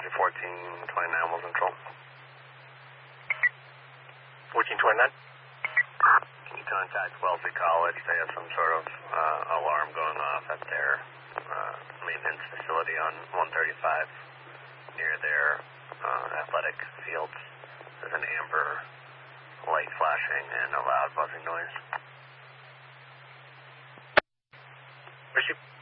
Galaxy 1429 will control. 1429? Can you contact Wellesley College? They have some sort of alarm going off at their maintenance facility on 135 near their athletic fields. There's an amber light flashing and a loud buzzing noise. Where's she?